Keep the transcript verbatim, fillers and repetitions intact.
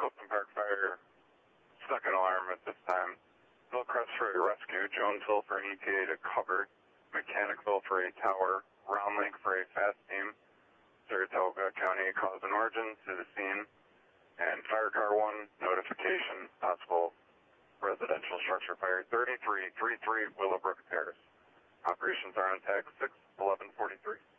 Clifton Park Fire, second alarm at this time. Hillcrest for a rescue, Jonesville for an E T A to cover, Mechanicville for a tower, Round Lake for a fast team, Saratoga County cause and origin to the scene, and Fire Car one, notification, possible residential structure fire thirty-three thirty-three Willowbrook Terrace. Operations are on tag six eleven forty-three.